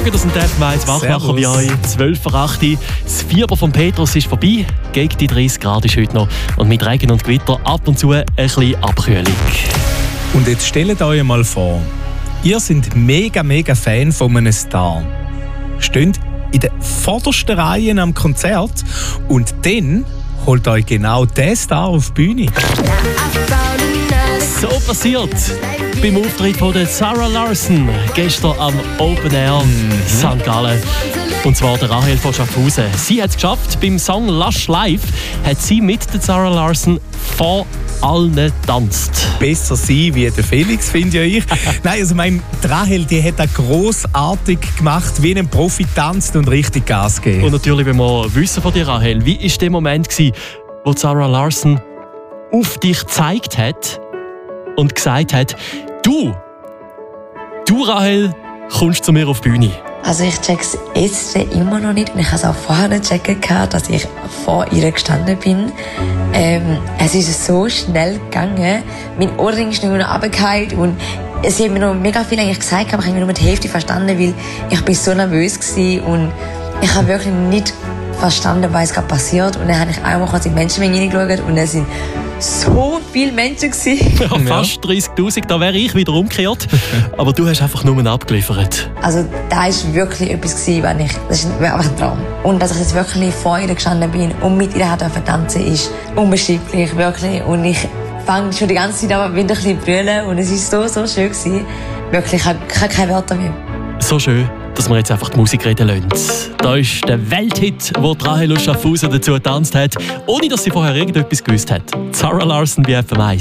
Morgen, das sind die FM1 Wachmacher bei euch. 12:08 Uhr. Das Fieber von Petrus ist vorbei. Gegen die 30 Grad ist heute noch. Und mit Regen und Gewitter ab und zu ein bisschen Abkühlung. Und jetzt stellt euch mal vor, ihr seid mega Fan von einem Star. Steht in der vordersten Reihe am Konzert und dann holt euch genau der Star auf die Bühne. So passiert beim Auftritt von der Zara Larsson gestern am Open Air St. Gallen. Und zwar der Rahel von Schaffhausen. Sie hat es geschafft. Beim Song «Lush Life» hat sie mit der Zara Larsson vor allen getanzt. Besser sein wie der Felix, finde ich. Nein, also die Rahel, die hat das grossartig gemacht, wie ein Profi tanzt und richtig Gas gegeben. Und natürlich, wenn wir wissen von dir, Rahel, wie war der Moment, wo Zara Larsson auf dich gezeigt hat und gesagt hat, du Rahel, kommst zu mir auf die Bühne? Also ich check's jetzt immer noch nicht und ich habe es auch vorher nicht checken gehabt, dass ich vor ihr gestanden bin. Es ist so schnell gegangen, mein Ohrring ist nur noch runtergefallen und sie hat mir noch mega viel eigentlich gesagt, aber ich habe nur die Hälfte verstanden, weil ich bin so nervös war und ich habe wirklich nicht verstanden, was gerade passiert. Und dann habe ich einmal kurz in die Menschenmenge hineingeschaut und es sind so viele Menschen gewesen. Ja, fast 30'000, da wäre ich wieder umgekehrt. Aber du hast einfach nur abgeliefert. Also das war wirklich etwas gewesen, das ist einfach ein Traum. Und dass ich jetzt wirklich vor ihr gestanden bin und mit ihr tanzen ist unbeschreiblich, wirklich. Und ich fange schon die ganze Zeit an, wieder ein bisschen brüllen und es war so schön gewesen. Wirklich, ich habe keine Wörter mehr. So schön, dass wir jetzt einfach die Musik reden lassen. Da ist der Welthit, wo Rahel aus Schaffhausen dazu getanzt hat, ohne dass sie vorher irgendetwas gewusst hat. Zara Larsson bei FM1.